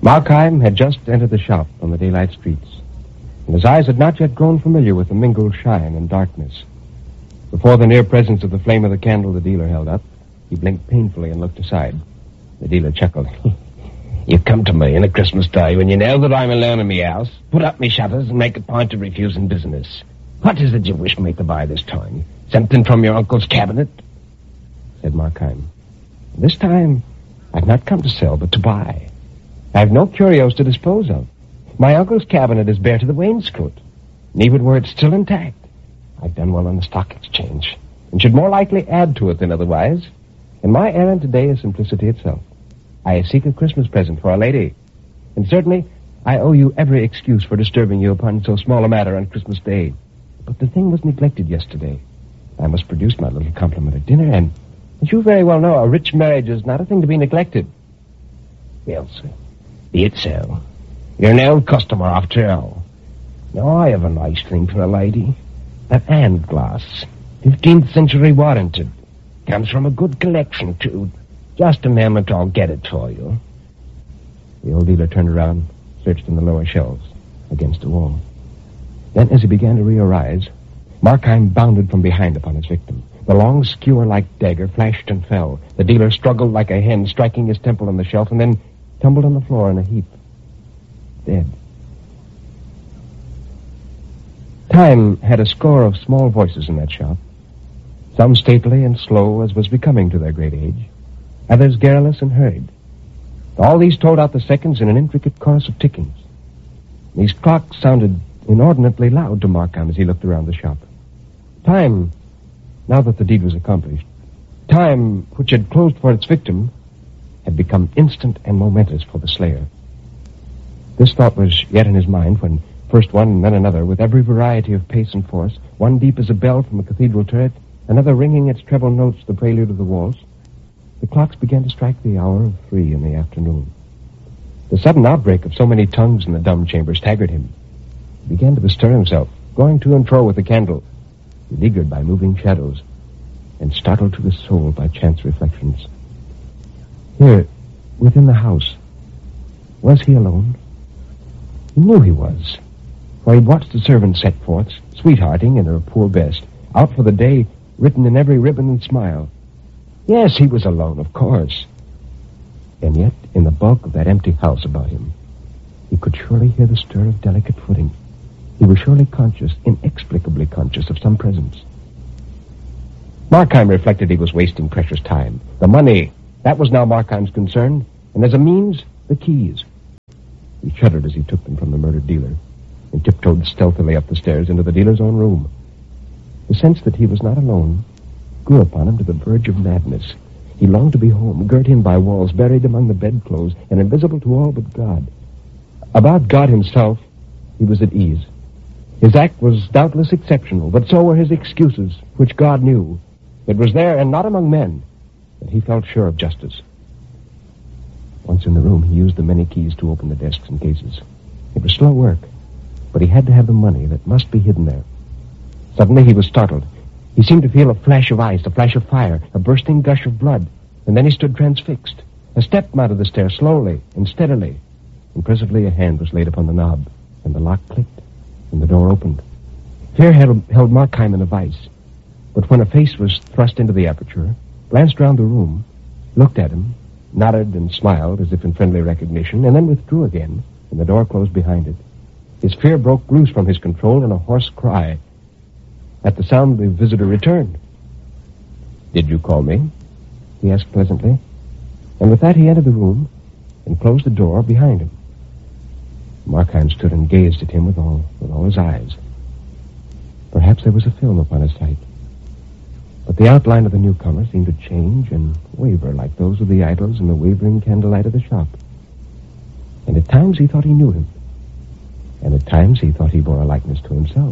Markheim had just entered the shop on the daylight streets, and his eyes had not yet grown familiar with the mingled shine and darkness. Before the near presence of the flame of the candle the dealer held up, he blinked painfully and looked aside. The dealer chuckled. You come to me in a Christmas day when you know that I'm alone in me house, put up me shutters and make a point of refusing business. What is it you wish me to buy this time? Something from your uncle's cabinet? Said Markheim. This time, I've not come to sell, but to buy. I have no curios to dispose of. My uncle's cabinet is bare to the wainscot, and even were it still intact, I've done well on the stock exchange, and should more likely add to it than otherwise. And my errand today is simplicity itself. I seek a Christmas present for a lady, and certainly I owe you every excuse for disturbing you upon so small a matter on Christmas Day. But the thing was neglected yesterday. I must produce my little compliment at dinner, and as you very well know, a rich marriage is not a thing to be neglected. Well, sir, be it so. You're an old customer after all. Now, I have a nice thing for a lady. That hand glass, 15th century warranted. Comes from a good collection, too. Just a moment, I'll get it for you. The old dealer turned around, searched in the lower shelves, against the wall. Then, as he began to rearise, Markheim bounded from behind upon his victim. The long skewer-like dagger flashed and fell. The dealer struggled like a hen, striking his temple on the shelf, and then tumbled on the floor in a heap. Dead. Time had a score of small voices in that shop, some stately and slow as was becoming to their great age, others garrulous and hurried. All these told out the seconds in an intricate chorus of tickings. These clocks sounded inordinately loud to Markheim as he looked around the shop. Time, now that the deed was accomplished, time, which had closed for its victim, had become instant and momentous for the slayer. This thought was yet in his mind when first one and then another, with every variety of pace and force, one deep as a bell from a cathedral turret, another ringing its treble notes the prelude of the waltz, the clocks began to strike the hour of 3 in the afternoon. The sudden outbreak of so many tongues in the dumb chamber staggered him. He began to bestir himself, going to and fro with the candle, beleaguered by moving shadows, and startled to his soul by chance reflections. Here, within the house, was he alone? He knew he was, for he'd watched the servants set forth, sweethearting in her poor best, out for the day, written in every ribbon and smile. Yes, he was alone, of course. And yet, in the bulk of that empty house about him, he could surely hear the stir of delicate footing. He was surely conscious, inexplicably conscious, of some presence. Markheim reflected he was wasting precious time. The money, that was now Markheim's concern, and as a means, the keys. He shuddered as he took them from the murdered dealer and tiptoed stealthily up the stairs into the dealer's own room. The sense that he was not alone grew upon him to the verge of madness. He longed to be home, girt in by walls, buried among the bedclothes, and invisible to all but God. About God himself, he was at ease. His act was doubtless exceptional, but so were his excuses, which God knew. It was there, and not among men, that he felt sure of justice. Once in the room, he used the many keys to open the desks and cases. It was slow work, but he had to have the money that must be hidden there. Suddenly, he was startled. He seemed to feel a flash of ice, a flash of fire, a bursting gush of blood, and then he stood transfixed. A step mounted the stair slowly and steadily, and presently a hand was laid upon the knob, and the lock clicked, and the door opened. Fear held Markheim in a vice, but when a face was thrust into the aperture, glanced round the room, looked at him, nodded and smiled as if in friendly recognition, and then withdrew again, and the door closed behind it. His fear broke loose from his control in a hoarse cry. At the sound, the visitor returned. "Did you call me?" he asked pleasantly. And with that, he entered the room and closed the door behind him. Markheim stood and gazed at him with all his eyes. Perhaps there was a film upon his sight. But the outline of the newcomer seemed to change and waver like those of the idols in the wavering candlelight of the shop. And at times he thought he knew him. And at times he thought he bore a likeness to himself.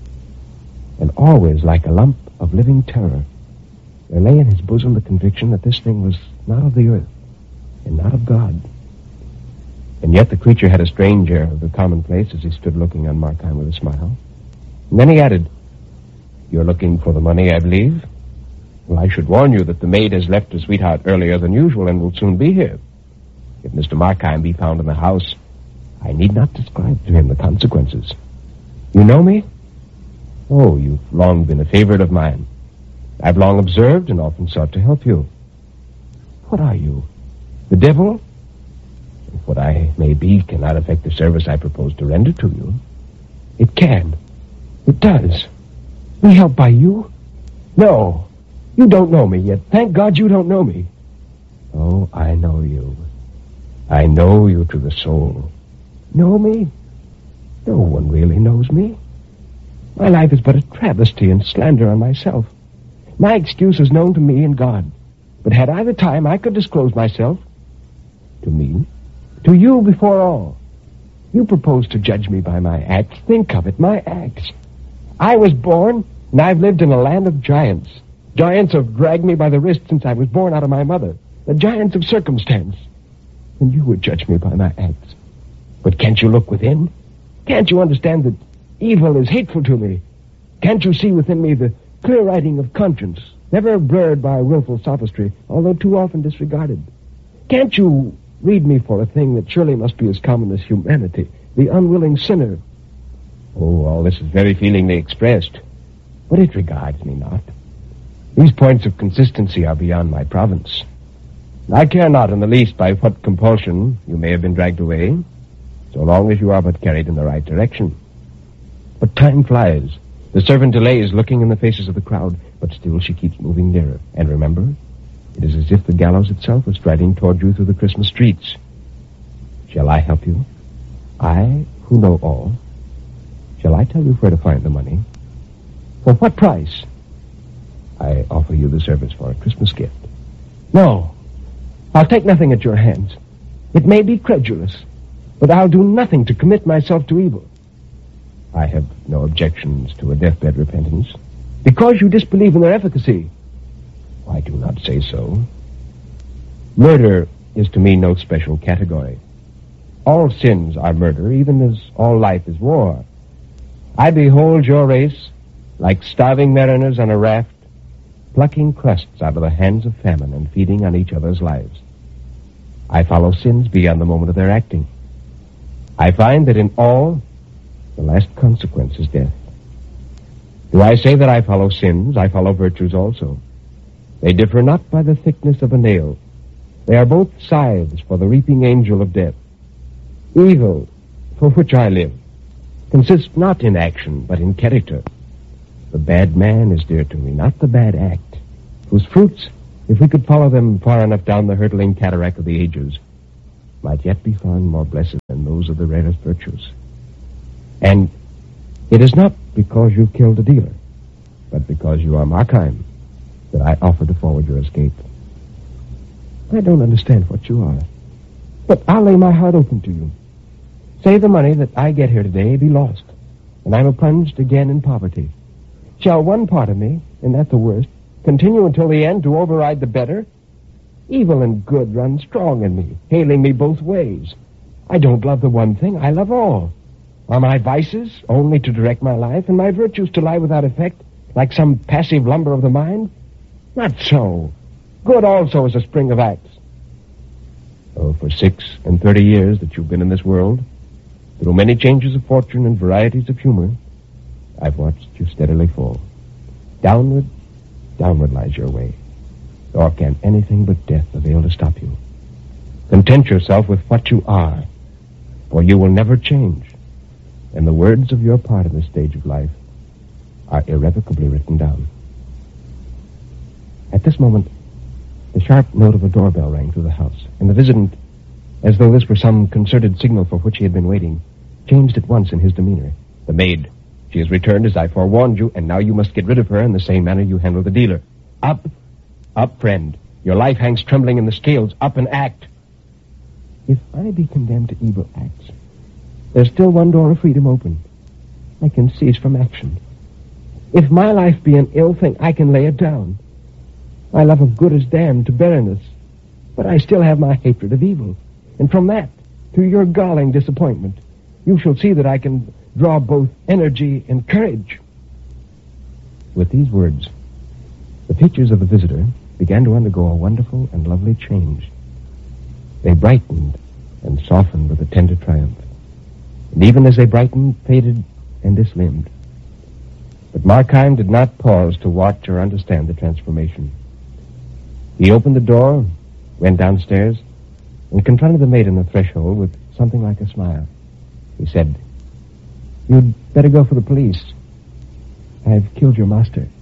And always, like a lump of living terror, there lay in his bosom the conviction that this thing was not of the earth and not of God. And yet the creature had a strange air of the commonplace as he stood looking on Markheim with a smile. And then he added, "You're looking for the money, I believe? Well, I should warn you that the maid has left her sweetheart earlier than usual and will soon be here." If Mr. Markheim be found in the house, I need not describe to him the consequences. You know me? Oh, you've long been a favorite of mine. I've long observed and often sought to help you. What are you? The devil? If what I may be cannot affect the service I propose to render to you. It can. It does. Be helped by you? No. You don't know me yet. Thank God you don't know me. Oh, I know you. I know you to the soul. Know me? No one really knows me. My life is but a travesty and slander on myself. My excuse is known to me and God. But had I the time, I could disclose myself. To me. To you before all. You propose to judge me by my acts. Think of it, my acts. I was born, and I've lived in a land of giants. Giants have dragged me by the wrist since I was born out of my mother. The giants of circumstance. And you would judge me by my acts. But can't you look within? Can't you understand that evil is hateful to me? Can't you see within me the clear writing of conscience, never blurred by willful sophistry, although too often disregarded? Can't you read me for a thing that surely must be as common as humanity, the unwilling sinner? Oh, all this is very feelingly expressed, but it regards me not. These points of consistency are beyond my province. I care not in the least by what compulsion you may have been dragged away, so long as you are but carried in the right direction. But time flies. The servant delays, looking in the faces of the crowd, but still she keeps moving nearer. And remember, it is as if the gallows itself was striding toward you through the Christmas streets. Shall I help you? I, who know all. Shall I tell you where to find the money? For what price? I offer you the service for a Christmas gift. No, I'll take nothing at your hands. It may be credulous, but I'll do nothing to commit myself to evil. I have no objections to a deathbed repentance. Because you disbelieve in their efficacy. I do not say so. Murder is to me no special category. All sins are murder, even as all life is war. I behold your race, like starving mariners on a raft, plucking crusts out of the hands of famine and feeding on each other's lives. I follow sins beyond the moment of their acting. I find that in all, the last consequence is death. Do I say that I follow sins? I follow virtues also. They differ not by the thickness of a nail. They are both scythes for the reaping angel of death. Evil, for which I live, consists not in action, but in character. The bad man is dear to me, not the bad act, whose fruits, if we could follow them far enough down the hurtling cataract of the ages, might yet be found more blessed than those of the rarest virtues. And it is not because you've killed a dealer, but because you are Markheim, that I offer to forward your escape. I don't understand what you are, but I'll lay my heart open to you. Say the money that I get here today be lost, and I'm plunged again in poverty. Shall one part of me, and that's the worst, continue until the end to override the better? Evil and good run strong in me, hailing me both ways. I don't love the one thing, I love all. Are my vices only to direct my life, and my virtues to lie without effect, like some passive lumber of the mind? Not so. Good also is a spring of acts. Oh, for 36 years that you've been in this world, through many changes of fortune and varieties of humor, I've watched you steadily fall. Downward, downward lies your way, nor can anything but death avail to stop you. Content yourself with what you are, for you will never change, and the words of your part in this stage of life are irrevocably written down. At this moment, the sharp note of a doorbell rang through the house, and the visitant, as though this were some concerted signal for which he had been waiting, changed at once in his demeanor. The maid. She has returned as I forewarned you, and now you must get rid of her in the same manner you handle the dealer. Up, up, friend. Your life hangs trembling in the scales. Up and act. If I be condemned to evil acts, there's still one door of freedom open. I can cease from action. If my life be an ill thing, I can lay it down. My love of good is damned to barrenness, but I still have my hatred of evil. And from that, to your galling disappointment, you shall see that I can draw both energy and courage. With these words, the features of the visitor began to undergo a wonderful and lovely change. They brightened and softened with a tender triumph. And even as they brightened, faded, and dislimbed. But Markheim did not pause to watch or understand the transformation. He opened the door, went downstairs, and confronted the maid on the threshold with something like a smile. He said, "You'd better go for the police. I've killed your master."